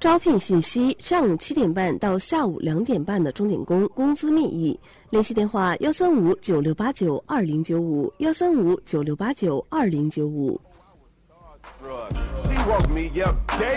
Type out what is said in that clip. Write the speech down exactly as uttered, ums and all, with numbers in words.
招聘信息：上午七点半到下午两点半的钟点工，工资密议。联系电话：幺三五九六八九二零九五，幺三五九六八九二零九五。